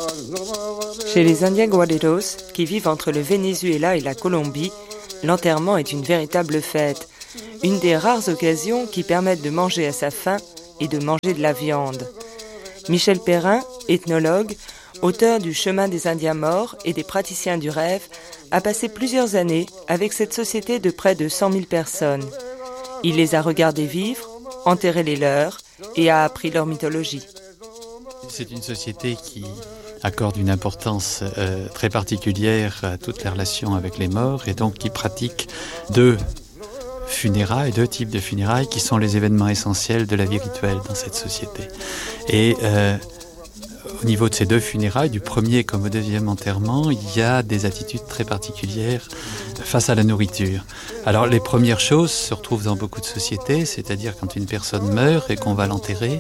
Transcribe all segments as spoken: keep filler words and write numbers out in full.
Chez les Indiens Guarreros, qui vivent entre le Venezuela et la Colombie, l'enterrement est une véritable fête, une des rares occasions qui permettent de manger à sa faim et de manger de la viande. Michel Perrin, ethnologue, auteur du Chemin des Indiens morts et des praticiens du rêve, a passé plusieurs années avec cette société de près de cent mille personnes. Il les a regardés vivre, enterré les leurs et a appris leur mythologie. C'est une société qui accorde une importance euh, très particulière à toutes les relations avec les morts et donc qui pratique deux funérailles, deux types de funérailles qui sont les événements essentiels de la vie rituelle dans cette société. Et euh, au niveau de ces deux funérailles, du premier comme au deuxième enterrement, il y a des attitudes très particulières face à la nourriture. Alors les premières choses se retrouvent dans beaucoup de sociétés, c'est-à-dire quand une personne meurt et qu'on va l'enterrer,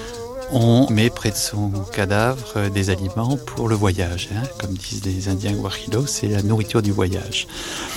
on met près de son cadavre des aliments pour le voyage. Hein. Comme disent les Indiens Guajillos, c'est la nourriture du voyage.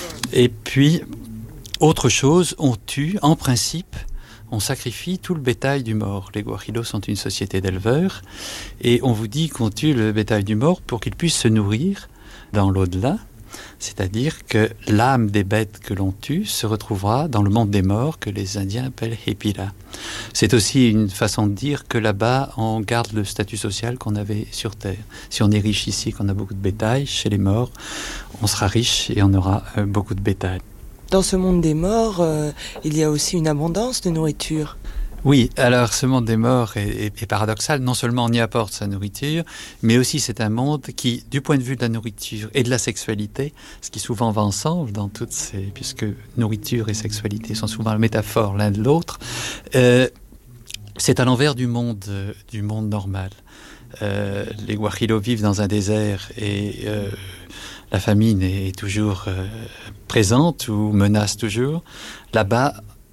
Et puis, autre chose, on tue, en principe, on sacrifie tout le bétail du mort. Les Guajillos sont une société d'éleveurs et on vous dit qu'on tue le bétail du mort pour qu'il puisse se nourrir dans l'au-delà. C'est-à-dire que l'âme des bêtes que l'on tue se retrouvera dans le monde des morts que les Indiens appellent Hepila. C'est aussi une façon de dire que là-bas, on garde le statut social qu'on avait sur Terre. Si on est riche ici, qu'on a beaucoup de bétail, chez les morts, on sera riche et on aura euh, beaucoup de bétail. Dans ce monde des morts, euh, il y a aussi une abondance de nourriture. Oui, alors ce monde des morts est, est, est paradoxal. Non seulement on y apporte sa nourriture, mais aussi c'est un monde qui, du point de vue de la nourriture et de la sexualité, ce qui souvent va ensemble dans toutes ces... puisque nourriture et sexualité sont souvent la métaphore l'un de l'autre, euh, c'est à l'envers du monde, euh, du monde normal. Euh, les Guajillos vivent dans un désert et euh, la famine est toujours euh, présente ou menace toujours. Là-bas,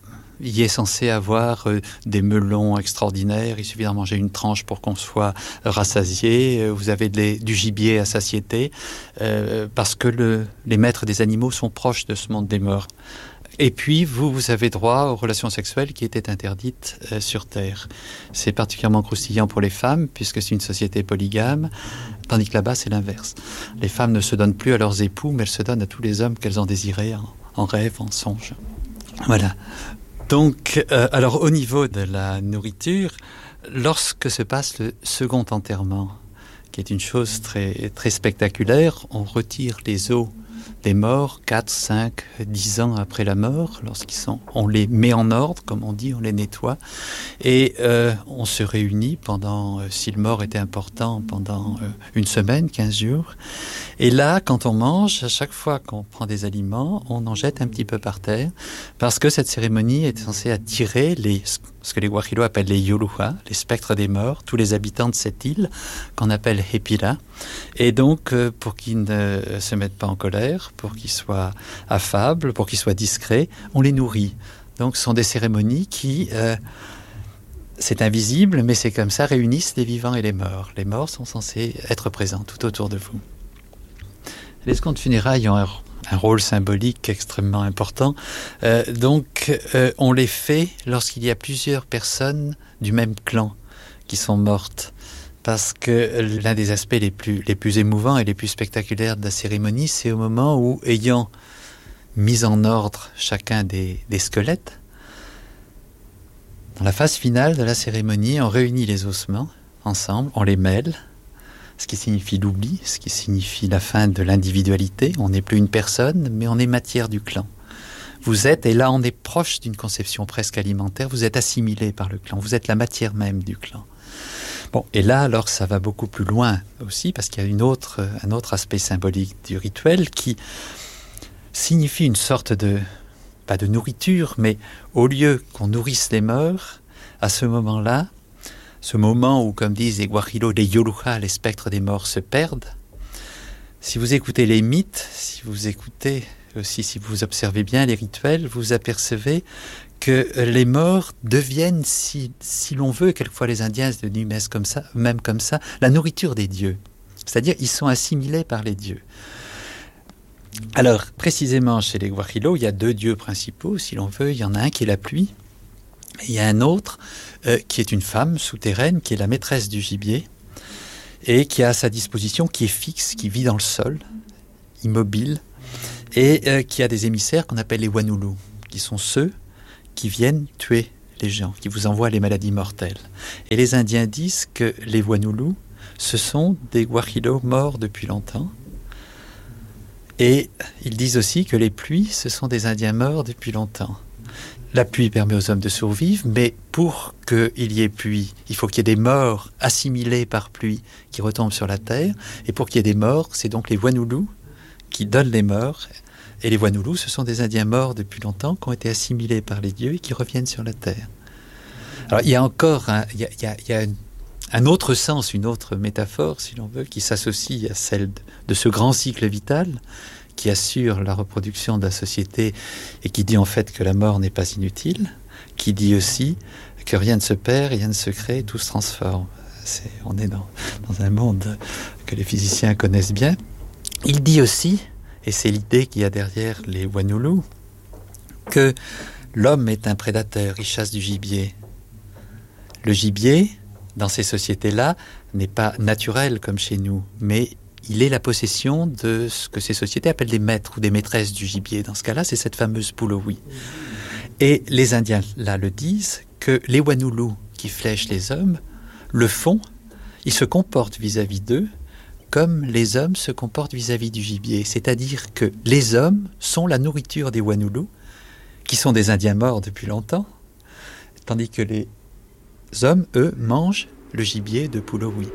il est censé avoir euh, des melons extraordinaires. Il suffit d'en manger une tranche pour qu'on soit rassasié. Vous avez de, du gibier à satiété euh, parce que le, les maîtres des animaux sont proches de ce monde des morts. Et puis, vous, vous avez droit aux relations sexuelles qui étaient interdites euh, sur Terre. C'est particulièrement croustillant pour les femmes, puisque c'est une société polygame, tandis que là-bas, c'est l'inverse. Les femmes ne se donnent plus à leurs époux, mais elles se donnent à tous les hommes qu'elles ont désirés, en, en rêve, en songe. Voilà. Donc, euh, alors au niveau de la nourriture, lorsque se passe le second enterrement, qui est une chose très, très spectaculaire, on retire les os des morts quatre, cinq, dix ans après la mort, lorsqu'ils sont, on les met en ordre, comme on dit, on les nettoie, et euh, on se réunit pendant, euh, si le mort était important, pendant euh, une semaine, quinze jours. Et là, quand on mange, à chaque fois qu'on prend des aliments, on en jette un petit peu par terre, parce que cette cérémonie est censée attirer les, ce que les Guajillos appellent les Yoluja, les spectres des morts, tous les habitants de cette île, qu'on appelle Hepila. Et donc, euh, pour qu'ils ne se mettent pas en colère, pour qu'ils soient affables, pour qu'ils soient discrets, on les nourrit. Donc, ce sont des cérémonies qui... Euh, c'est invisible, mais c'est comme ça, réunissent les vivants et les morts. Les morts sont censés être présents tout autour de vous. Les secondes funérailles ont un, un rôle symbolique extrêmement important. Euh, donc, euh, on les fait lorsqu'il y a plusieurs personnes du même clan qui sont mortes. Parce que l'un des aspects les plus, les plus émouvants et les plus spectaculaires de la cérémonie, c'est au moment où, ayant mis en ordre chacun des, des squelettes, dans la phase finale de la cérémonie, on réunit les ossements ensemble, on les mêle, ce qui signifie l'oubli, ce qui signifie la fin de l'individualité. On n'est plus une personne, mais on est matière du clan. Vous êtes, et là on est proche d'une conception presque alimentaire, vous êtes assimilé par le clan, vous êtes la matière même du clan. Bon, et là alors ça va beaucoup plus loin aussi, parce qu'il y a une autre, un autre aspect symbolique du rituel qui signifie une sorte de, pas de nourriture, mais au lieu qu'on nourrisse les morts, à ce moment-là, ce moment où, comme disent les Guajillos, les Yoluja, les spectres des morts se perdent, si vous écoutez les mythes, si vous écoutez aussi, si vous observez bien les rituels, vous apercevez que les morts deviennent, si, si l'on veut, quelquefois les Indiens se disent comme ça, même comme ça, la nourriture des dieux. C'est-à-dire, ils sont assimilés par les dieux. Alors, précisément, chez les Guajillos, il y a deux dieux principaux, si l'on veut. Il y en a un qui est la pluie, et il y a un autre euh, qui est une femme souterraine, qui est la maîtresse du gibier. et qui a à sa disposition, qui est fixe, qui vit dans le sol, immobile, et euh, qui a des émissaires qu'on appelle les Wanulu, qui sont ceux qui viennent tuer les gens, qui vous envoient les maladies mortelles. Et les Indiens disent que les Wanulu, ce sont des guajilos morts depuis longtemps. Et ils disent aussi que les pluies, ce sont des Indiens morts depuis longtemps. La pluie permet aux hommes de survivre, mais pour qu'il y ait pluie, il faut qu'il y ait des morts assimilés par pluie qui retombent sur la terre. Et pour qu'il y ait des morts, c'est donc les Wanulu qui donnent les morts. Et les Wanulu, ce sont des Indiens morts depuis longtemps qui ont été assimilés par les dieux et qui reviennent sur la terre. Alors il y a encore un, il y a, il y a, il y a une, un autre sens, une autre métaphore, si l'on veut, qui s'associe à celle de, de ce grand cycle vital qui assure la reproduction de la société et qui dit en fait que la mort n'est pas inutile, qui dit aussi que rien ne se perd, rien ne se crée, tout se transforme. C'est, on est dans, dans un monde que les physiciens connaissent bien. Il dit aussi, et c'est l'idée qu'il y a derrière les Wanulu, que l'homme est un prédateur, il chasse du gibier. Le gibier, dans ces sociétés-là, n'est pas naturel comme chez nous, mais il est la possession de ce que ces sociétés appellent des maîtres ou des maîtresses du gibier. Dans ce cas-là, c'est cette fameuse Pulowi. Et les Indiens, là, le disent, que les Wanulu qui flèchent les hommes le font, ils se comportent vis-à-vis d'eux comme les hommes se comportent vis-à-vis du gibier. C'est-à-dire que les hommes sont la nourriture des Wanulu, qui sont des Indiens morts depuis longtemps, tandis que les hommes, eux, mangent le gibier de Pulowi.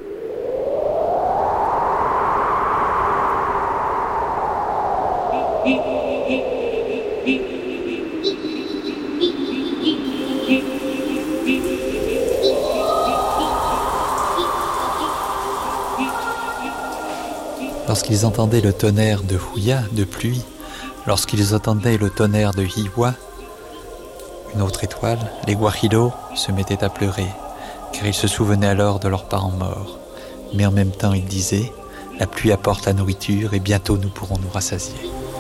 Lorsqu'ils entendaient le tonnerre de Huya, de pluie, lorsqu'ils entendaient le tonnerre de Hiwa, une autre étoile, les guajilos se mettaient à pleurer, car ils se souvenaient alors de leurs parents morts. Mais en même temps, ils disaient, la pluie apporte la nourriture et bientôt nous pourrons nous rassasier.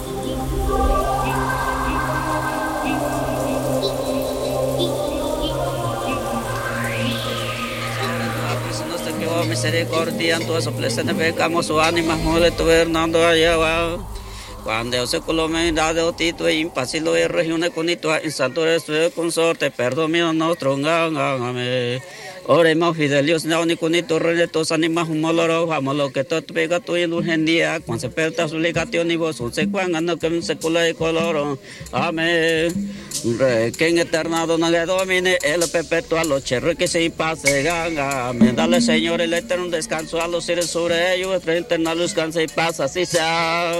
Misericordia, en tu soplesene pecamos su ánima, muere tu Hernando allá. Cuando se colome da de otito e impasilo e regione con ito en santo su consorte, perdón nuestro ngangame. Oremos fidelios na ni con ito renetos animas humoloro, amolo que tot pega tu en urgendia, cuando se perta su legación y vos un se cuangano que se cola y coloro. Amén. Que en eternado no le domine el perpetuo a los cherros que se pase ganga. Me dale Señor el eterno descanso a los seres sobre ellos, el eterno descanso y paz, así sea.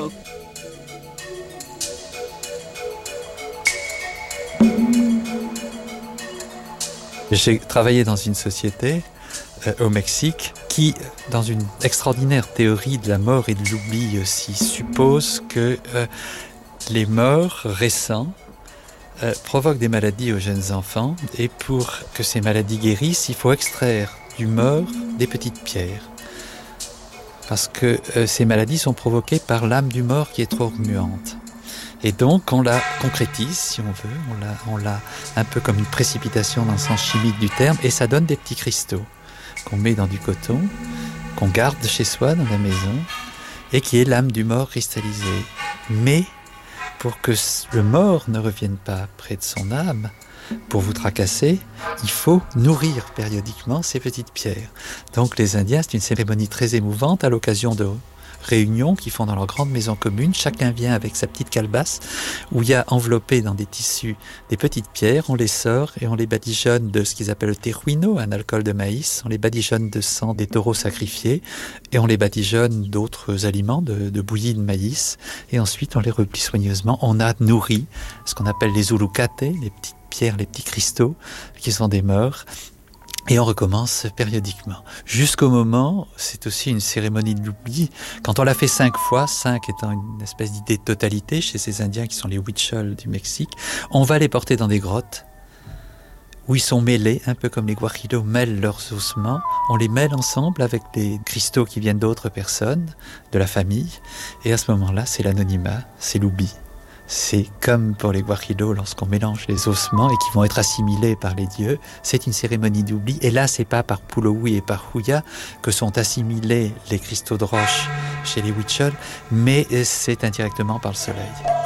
J'ai travaillé dans une société euh, au Mexique qui, dans une extraordinaire théorie de la mort et de l'oubli aussi, suppose que euh, les morts récents euh, provoquent des maladies aux jeunes enfants et pour que ces maladies guérissent, il faut extraire du mort des petites pierres. Parce que euh, ces maladies sont provoquées par l'âme du mort qui est trop remuante. Et donc, on la concrétise, si on veut, on la, on la un peu comme une précipitation dans le sens chimique du terme, et ça donne des petits cristaux qu'on met dans du coton, qu'on garde chez soi, dans la maison, et qui est l'âme du mort cristallisée. Mais, pour que le mort ne revienne pas près de son âme, pour vous tracasser, il faut nourrir périodiquement ces petites pierres. Donc, les Indiens, c'est une cérémonie très émouvante à l'occasion de réunions qu'ils font dans leur grande maison commune. Chacun vient avec sa petite calebasse où il y a enveloppé dans des tissus des petites pierres. On les sort et on les badigeonne de ce qu'ils appellent le tejuino, un alcool de maïs. On les badigeonne de sang des taureaux sacrifiés et on les badigeonne d'autres aliments, de, de bouillie de maïs. Et ensuite, on les replie soigneusement. On a nourri ce qu'on appelle les ulucates, les petites pierres, les petits cristaux qui sont des morts. Et on recommence périodiquement. Jusqu'au moment, c'est aussi une cérémonie de l'oubli. Quand on l'a fait cinq fois, cinq étant une espèce d'idée de totalité chez ces Indiens qui sont les Huichol du Mexique, on va les porter dans des grottes où ils sont mêlés, un peu comme les guajilos mêlent leurs ossements. On les mêle ensemble avec des cristaux qui viennent d'autres personnes, de la famille. Et à ce moment-là, c'est l'anonymat, c'est l'oubli. C'est comme pour les guajidos lorsqu'on mélange les ossements et qui vont être assimilés par les dieux. C'est une cérémonie d'oubli. Et là, c'est pas par Pulowi et par Huya que sont assimilés les cristaux de roche chez les Huichol, mais c'est indirectement par le soleil.